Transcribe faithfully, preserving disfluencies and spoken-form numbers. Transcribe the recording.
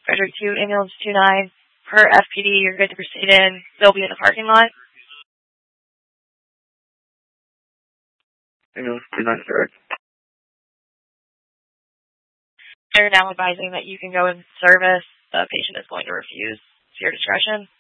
Frederick two, ambulance two nine. Per F P D, you're good to proceed in. They'll be in the parking lot. Ambulance two nine, sir. They're now advising that you can go in service. The patient is going to refuse. It's your discretion.